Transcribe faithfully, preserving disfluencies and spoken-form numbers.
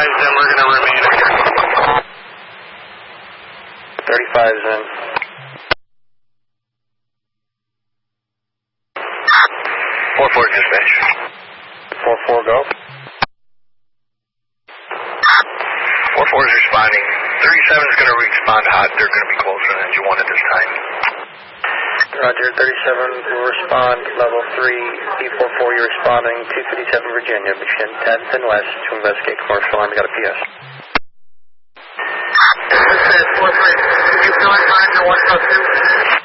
thirty-five's in, we're going to remain here. thirty-five's in. four four dispatch. four four go. four four is responding. thirty-seven is going to respond hot. They're going to be closer than engine one at this time. Roger, thirty-seven will respond, level three, B four four, you're responding, two fifty-seven Virginia, Michigan tenth and West to investigate commercial line. We got a P S. This is four three. Keep going, nine to one plus two.